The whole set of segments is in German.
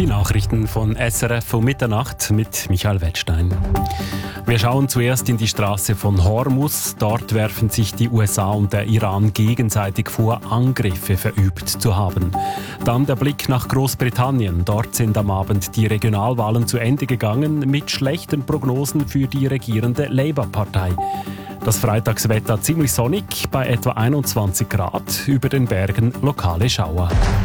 Die Nachrichten von SRF um Mitternacht mit Michael Wettstein. Wir schauen zuerst in die Straße von Hormuz. Dort werfen sich die USA und der Iran gegenseitig vor, Angriffe verübt zu haben. Dann der Blick nach Großbritannien. Dort sind am Abend die Regionalwahlen zu Ende gegangen mit schlechten Prognosen für die regierende Labour-Partei. Das Freitagswetter ziemlich sonnig, bei etwa 21 Grad, über den Bergen lokale Schauer.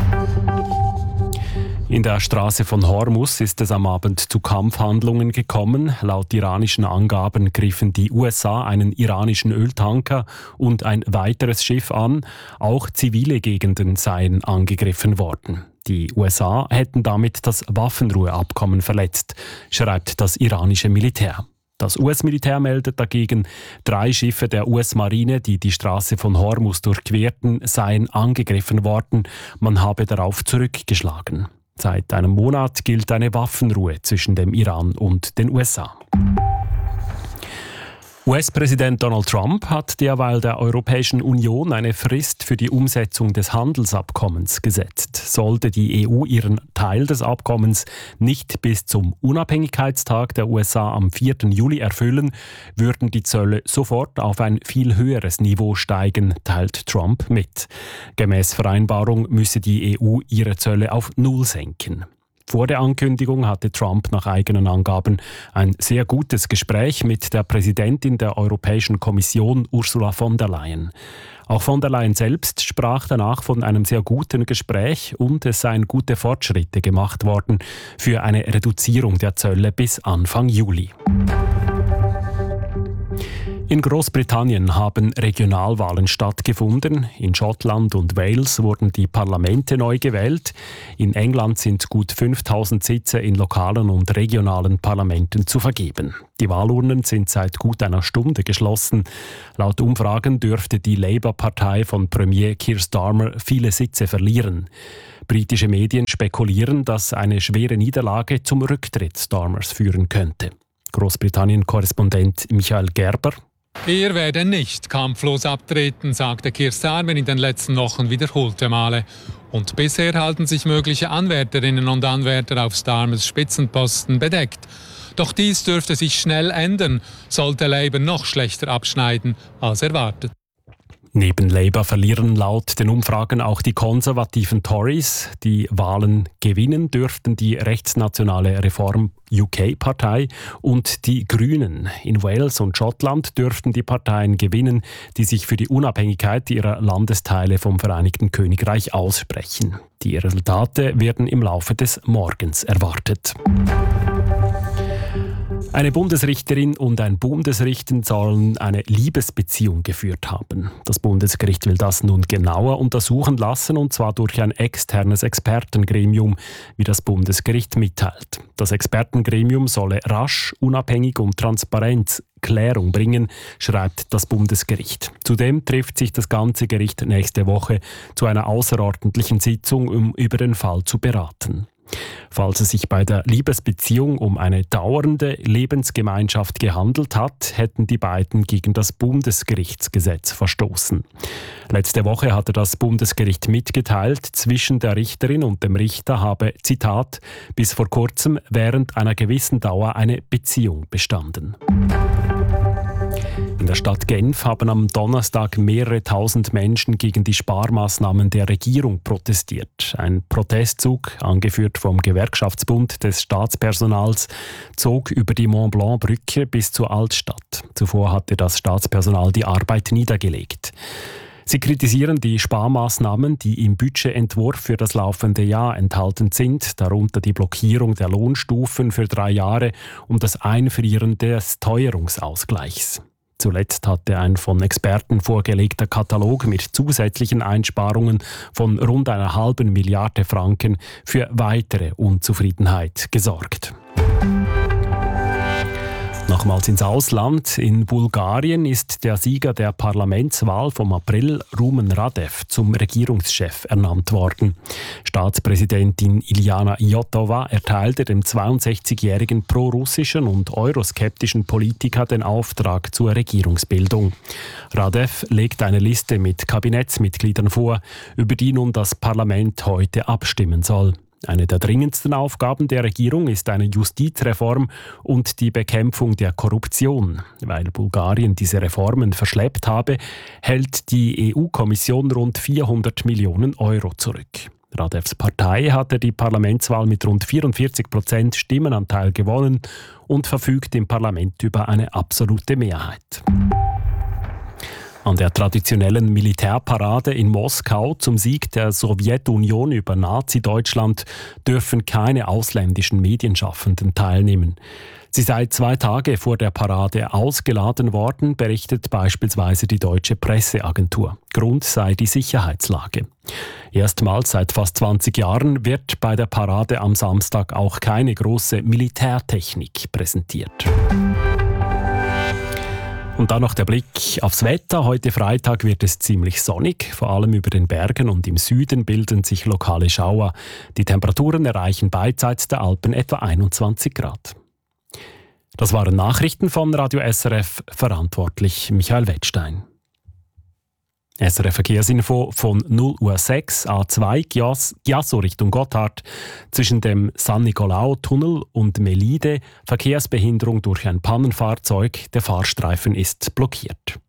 In der Straße von Hormuz ist es am Abend zu Kampfhandlungen gekommen. Laut iranischen Angaben griffen die USA einen iranischen Öltanker und ein weiteres Schiff an. Auch zivile Gegenden seien angegriffen worden. Die USA hätten damit das Waffenruheabkommen verletzt, schreibt das iranische Militär. Das US-Militär meldet dagegen, 3 Schiffe der US-Marine, die die Straße von Hormuz durchquerten, seien angegriffen worden. Man habe darauf zurückgeschlagen. Seit einem Monat gilt eine Waffenruhe zwischen dem Iran und den USA. US-Präsident Donald Trump hat derweil der Europäischen Union eine Frist für die Umsetzung des Handelsabkommens gesetzt. Sollte die EU ihren Teil des Abkommens nicht bis zum Unabhängigkeitstag der USA am 4. Juli erfüllen, würden die Zölle sofort auf ein viel höheres Niveau steigen, teilt Trump mit. Gemäß Vereinbarung müsse die EU ihre Zölle auf 0 senken. Vor der Ankündigung hatte Trump nach eigenen Angaben ein sehr gutes Gespräch mit der Präsidentin der Europäischen Kommission, Ursula von der Leyen. Auch von der Leyen selbst sprach danach von einem sehr guten Gespräch und es seien gute Fortschritte gemacht worden für eine Reduzierung der Zölle bis Anfang Juli. In Großbritannien haben Regionalwahlen stattgefunden. In Schottland und Wales wurden die Parlamente neu gewählt. In England sind gut 5000 Sitze in lokalen und regionalen Parlamenten zu vergeben. Die Wahlurnen sind seit gut einer Stunde geschlossen. Laut Umfragen dürfte die Labour-Partei von Premier Keir Starmer viele Sitze verlieren. Britische Medien spekulieren, dass eine schwere Niederlage zum Rücktritt Starmers führen könnte. Großbritannien-Korrespondent Michael Gerber. Er werde nicht kampflos abtreten, sagte Keir Starmer in den letzten Wochen wiederholte Male. Und bisher halten sich mögliche Anwärterinnen und Anwärter auf Starmers Spitzenposten bedeckt. Doch dies dürfte sich schnell ändern, sollte Labour noch schlechter abschneiden als erwartet. Neben Labour verlieren laut den Umfragen auch die konservativen Tories. Die Wahlen gewinnen dürften die rechtsnationale Reform-UK-Partei und die Grünen. In Wales und Schottland dürften die Parteien gewinnen, die sich für die Unabhängigkeit ihrer Landesteile vom Vereinigten Königreich aussprechen. Die Resultate werden im Laufe des Morgens erwartet. Eine Bundesrichterin und ein Bundesrichter sollen eine Liebesbeziehung geführt haben. Das Bundesgericht will das nun genauer untersuchen lassen, und zwar durch ein externes Expertengremium, wie das Bundesgericht mitteilt. Das Expertengremium solle rasch, unabhängig und transparent Klärung bringen, schreibt das Bundesgericht. Zudem trifft sich das ganze Gericht nächste Woche zu einer außerordentlichen Sitzung, um über den Fall zu beraten. Falls es sich bei der Liebesbeziehung um eine dauernde Lebensgemeinschaft gehandelt hat, hätten die beiden gegen das Bundesgerichtsgesetz verstoßen. Letzte Woche hatte das Bundesgericht mitgeteilt, zwischen der Richterin und dem Richter habe, Zitat, bis vor kurzem während einer gewissen Dauer eine Beziehung bestanden. In der Stadt Genf haben am Donnerstag mehrere tausend Menschen gegen die Sparmaßnahmen der Regierung protestiert. Ein Protestzug, angeführt vom Gewerkschaftsbund des Staatspersonals, zog über die Mont-Blanc-Brücke bis zur Altstadt. Zuvor hatte das Staatspersonal die Arbeit niedergelegt. Sie kritisieren die Sparmaßnahmen, die im Budgetentwurf für das laufende Jahr enthalten sind, darunter die Blockierung der Lohnstufen für 3 Jahre und das Einfrieren des Teuerungsausgleichs. Zuletzt hatte ein von Experten vorgelegter Katalog mit zusätzlichen Einsparungen von rund 1,5 Milliarde Franken für weitere Unzufriedenheit gesorgt. Nochmals ins Ausland. In Bulgarien ist der Sieger der Parlamentswahl vom April, Rumen Radev, zum Regierungschef ernannt worden. Staatspräsidentin Iliana Iotova erteilte dem 62-jährigen prorussischen und euroskeptischen Politiker den Auftrag zur Regierungsbildung. Radev legt eine Liste mit Kabinettsmitgliedern vor, über die nun das Parlament heute abstimmen soll. Eine der dringendsten Aufgaben der Regierung ist eine Justizreform und die Bekämpfung der Korruption. Weil Bulgarien diese Reformen verschleppt habe, hält die EU-Kommission rund 400 Millionen Euro zurück. Radevs Partei hatte die Parlamentswahl mit rund 44% Stimmenanteil gewonnen und verfügt im Parlament über eine absolute Mehrheit. An der traditionellen Militärparade in Moskau zum Sieg der Sowjetunion über Nazi-Deutschland dürfen keine ausländischen Medienschaffenden teilnehmen. Sie sei 2 Tage vor der Parade ausgeladen worden, berichtet beispielsweise die deutsche Presseagentur. Grund sei die Sicherheitslage. Erstmals seit fast 20 Jahren wird bei der Parade am Samstag auch keine große Militärtechnik präsentiert. Und dann noch der Blick aufs Wetter. Heute Freitag wird es ziemlich sonnig. Vor allem über den Bergen und im Süden bilden sich lokale Schauer. Die Temperaturen erreichen beidseits der Alpen etwa 21 Grad. Das waren Nachrichten von Radio SRF, verantwortlich Michael Wettstein. SRF Verkehrsinfo von 0:06 A2 Chiasso Richtung Gotthard. Zwischen dem San Nicolao-Tunnel und Melide Verkehrsbehinderung durch ein Pannenfahrzeug. Der Fahrstreifen ist blockiert.